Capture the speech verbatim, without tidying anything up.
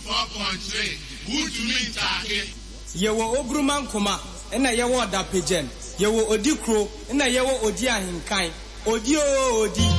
four point three. Wutumi ntake. Yewo Ogruman Koma, ena yewo Dapejen. Yewo Odikro, ena yewo Odi Ahinkan. Odi o Odi.